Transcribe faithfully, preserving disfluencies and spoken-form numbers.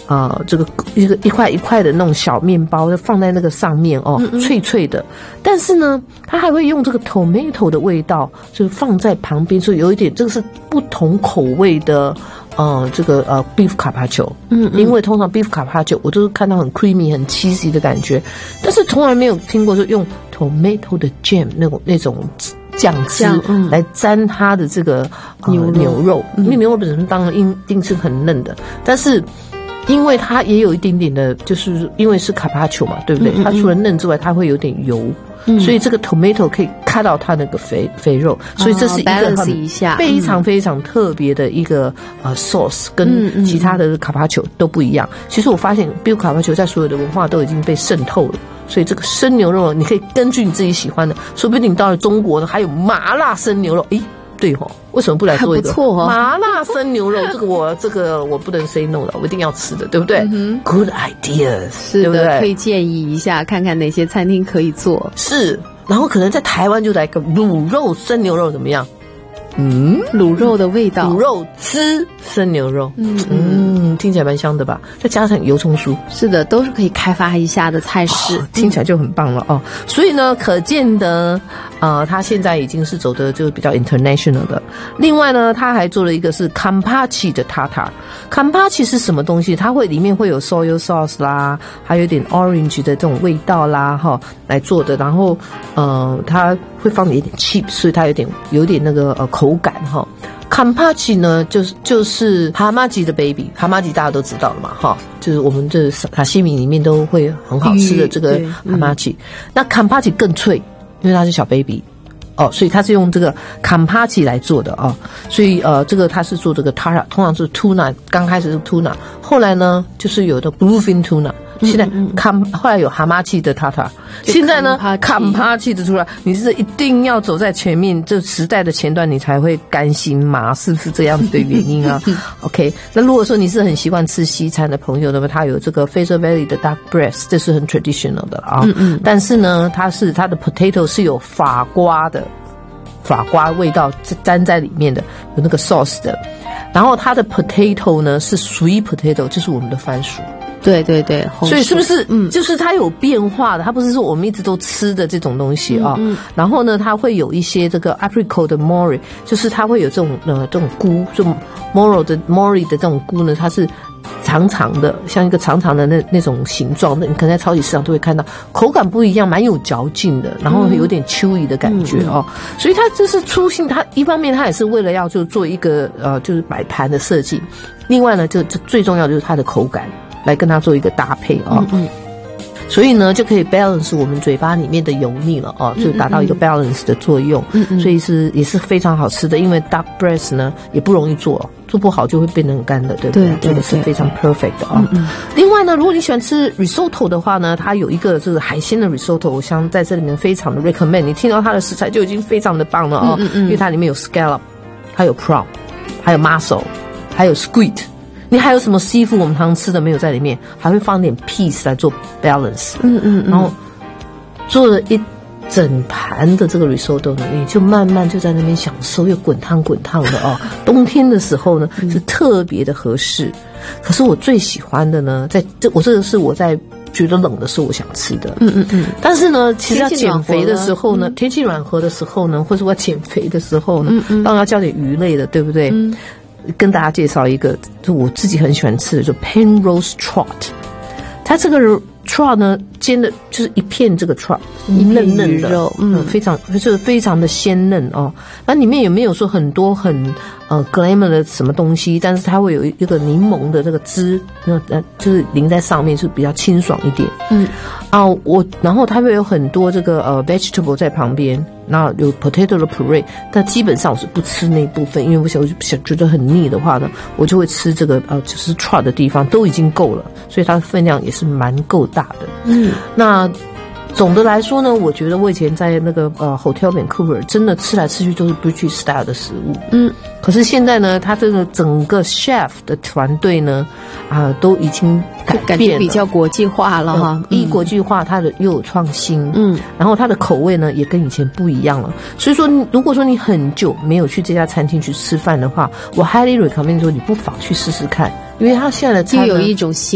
呃这个一个一块一块的那种小面包放在那个上面哦，嗯嗯脆脆的。但是呢，它还会用这个 tomato 的味道，就是放在旁边，所以有一点这个是不同口味的。呃，这个呃 beef carpaccio， 嗯, 嗯，因为通常 beef carpaccio 我都是看到很 creamy 很 cheesy 的感觉，但是从来没有听过说用 tomato 的 jam 那种那种酱汁来沾它的这个、呃、牛肉，牛肉因为牛肉本身当然一定是很嫩的，但是因为它也有一点点的，就是因为是 carpaccio 嘛，对不对？嗯嗯嗯它除了嫩之外，它会有点油。嗯、所以这个 tomato 可以看到它那个肥肥肉，所以这是一个很非常非常特别的一个呃 sauce， 跟其他的卡帕球都不一样。其实我发现 beef 卡帕球在所有的文化都已经被渗透了，所以这个生牛肉你可以根据你自己喜欢的，说不定你到了中国呢还有麻辣生牛肉，诶对吼，为什么不来做一个麻辣生牛肉？这个我这个我不能 say no 的，我一定要吃的，对不对、嗯、？Good ideas， 是的，对不对？可以建议一下，看看哪些餐厅可以做。 是，然后可能在台湾就来个卤肉生牛肉怎么样？嗯， 卤肉的味道， 卤肉汁生牛肉，嗯嗯，听起来蛮香的吧？再加上油葱酥， 是的，都是可以开发一下的菜式， 哦、听起来就很棒了哦。所以呢，可见的，呃，他现在已经是走的就是比较 international 的。另外呢，他还做了一个是 Campari 的 tartar。Campari 是什么东西？它会里面会有 soy sauce 啦，还有点 orange 的这种味道啦，哈，来做的。然后，呃，它会放一点 cheap， 所以它有点有点那个呃口感哈。Campari 呢，就是就是蛤蟆吉的 baby， 蛤蟆吉大家都知道了嘛，哈，就是我们这沙西米里面都会很好吃的这个蛤蟆吉。那 Campari 更脆，因为它是小 baby。哦，所以它是用这个 Campari 来做的哦，所以呃，这个它是做这个 tartar， 通常是 tuna， 刚开始是 tuna， 后来呢就是有的 bluefin tuna， 现在 Cam 后来有蛤蟆气的 tartar， 现在呢 Campari 的出来，你是一定要走在前面，这时代的前端，你才会甘心吗？是不是这样子的原因啊？OK， 那如果说你是很习惯吃西餐的朋友，那么它有这个 Fraser Valley 的 duck breast， 这是很 traditional 的啊。嗯嗯。但是呢，它是它的 potato 是有法瓜的。法瓜味道沾在里面的，有那个 sauce 的，然后它的 potato 呢是 sweet potato， 就是我们的番薯。 对对对， 所以是不是嗯，就是它有变化的，它不是说我们一直都吃的这种东西啊、嗯嗯。然后呢，它会有一些这个 apricot 的 mori， 就是它会有这种呃这种菇，这种 moro 的 mori 的这种菇呢，它是长长的，像一个长长的那那种形状的，你可能在超级市场都会看到，口感不一样，蛮有嚼劲的，然后有点 chewy 的感觉哦。嗯嗯、所以它这是粗心，它一方面它也是为了要就做一个呃就是摆盘的设计，另外呢就就最重要就是它的口感。来跟它做一个搭配啊、哦嗯嗯，所以呢就可以 balance 我们嘴巴里面的油腻了啊、哦，就达到一个 balance 的作用。嗯嗯，所以是也是非常好吃的，因为 duck breast 呢也不容易做，做不好就会变得很干的，对不对？这个是非常 perfect 的啊、哦嗯嗯。另外呢，如果你喜欢吃 risotto 的话呢，它有一个这个海鲜的 risotto， 我想在这里面非常的 recommend。你听到它的食材就已经非常的棒了啊、哦嗯嗯嗯，因为它里面有 scallop， 还有 prawn， 还有 mussel， 还有 squid。你还有什么西服我们常常吃的没有在里面，还会放点 peas 来做 balance， 嗯嗯嗯，然后做了一整盘的这个 risotto 呢，你就慢慢就在那边享受，又滚烫滚烫的哦。冬天的时候呢是特别的合适。可是我最喜欢的呢，在这我这个是我在觉得冷的时候我想吃的，嗯嗯嗯。但是呢，其实要减肥的时候呢，天气软和的时候呢，或者我减肥的时候呢，嗯嗯，当然要加点鱼类的，对不对？嗯，跟大家介绍一个，就我自己很喜欢吃的，就 Penrose Trout。它这个 trout 呢，煎的就是一片这个 trout， 嫩嫩的肉，嗯，非常就是非常的鲜嫩哦。那里面也没有说很多很呃 glamour 的什么东西，但是它会有一个柠檬的这个汁，那呃就是淋在上面，是比较清爽一点。嗯啊，我然后它会有很多这个呃 vegetable 在旁边。那有 potato 的 puree， 但基本上我是不吃那部分，因为我想我想觉得很腻的话呢，我就会吃这个呃就是 trout 的地方都已经够了，所以它的分量也是蛮够大的。嗯，那总的来说呢，我觉得我以前在那个呃 Hotel Vancouver 真的吃来吃去都是 British style 的食物。嗯，可是现在呢，他这个整个 chef 的团队呢，啊、呃，都已经改变了， 感觉比较国际化了哈。 一、嗯、国际化，它的又有创新，嗯，然后它的口味呢也跟以前不一样了。所以说，如果说你很久没有去这家餐厅去吃饭的话，我 highly recommend 说你不妨去试试看，因为它现在的餐呢就有一种新